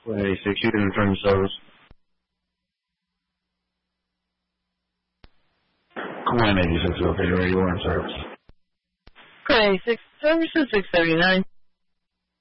Wait, 6, you can return the service. Command 86, okay, ready, we're in service. Okay, 6 services 679.